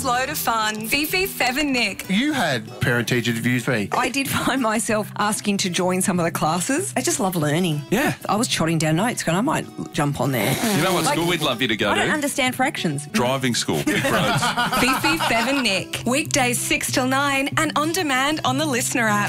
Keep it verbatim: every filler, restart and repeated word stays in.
load of fun. Fifi, Fev and Nick. You had parent-teacher interviews, me. I did find myself asking to join some of the classes. I just love learning. Yeah. I was jotting down notes going, I might jump on there. You know what Like, school we'd love you to go I don't to? understand fractions. Driving school. Roads. Fifi, Fev and Nick. Weekdays six till nine and on demand on the Listener app.